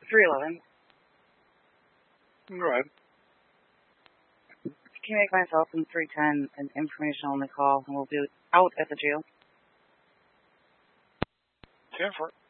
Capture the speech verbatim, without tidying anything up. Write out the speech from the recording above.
three eleven. Go ahead. Can you make myself and three ten an information only call, and we'll be out at the jail? ten for it.